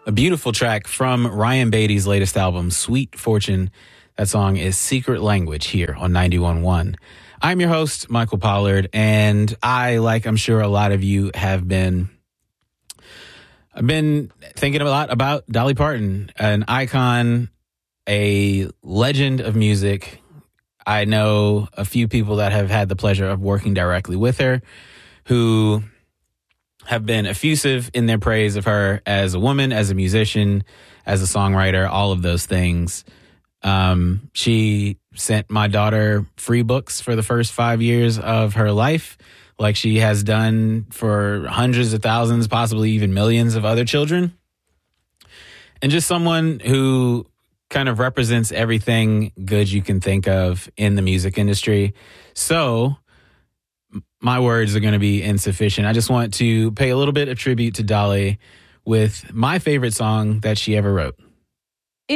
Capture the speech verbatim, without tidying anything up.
A beautiful track from Ryan Beatty's latest album, Sweet Fortune. That song is Secret Language here on ninety-one point one. I'm your host, Michael Pollard, and I, like I'm sure a lot of you have been, I've been thinking a lot about Dolly Parton, an icon, a legend of music. I know a few people that have had the pleasure of working directly with her who have been effusive in their praise of her as a woman, as a musician, as a songwriter, all of those things. Um, she sent my daughter free books for the first five years of her life, like she has done for hundreds of thousands, possibly even millions of other children. And just someone who kind of represents everything good you can think of in the music industry. So my words are going to be insufficient. I just want to pay a little bit of tribute to Dolly with my favorite song that she ever wrote.